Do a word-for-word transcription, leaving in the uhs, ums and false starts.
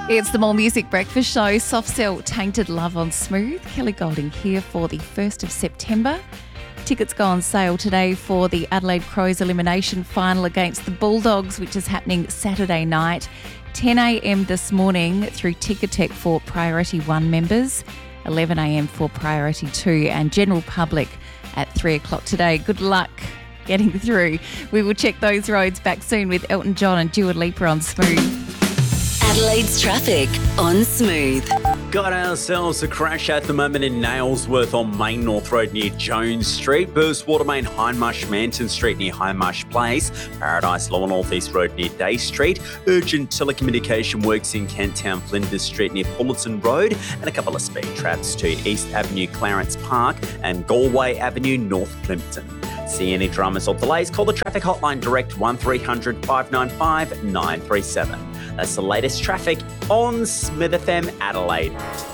It's the More Music Breakfast Show. Soft Cell, Tainted Love on Smooth. Kelly Golding here for the first of September. Tickets go on sale today for the Adelaide Crows elimination final against the Bulldogs, which is happening Saturday night, ten a.m. this morning through Ticketek for Priority one members, eleven a.m. for Priority two, and general public at three o'clock today. Good luck getting through. We will check those roads back soon with Elton John and Dua Lipa on Smooth. Adelaide's traffic on Smooth. Got ourselves a crash at the moment in Nailsworth on Main North Road near Jones Street. Burst Watermain Hindmarsh Manton Street near Hindmarsh Place. Paradise Law North East Road near Day Street. Urgent telecommunication works in Kent Town Flinders Street near Fullerton Road. And a couple of speed traps to East Avenue Clarence Park and Galway Avenue North Plimpton. See any dramas or delays? Call the traffic hotline direct one three hundred five nine five nine three seven. That's the latest traffic on Smith F M Adelaide.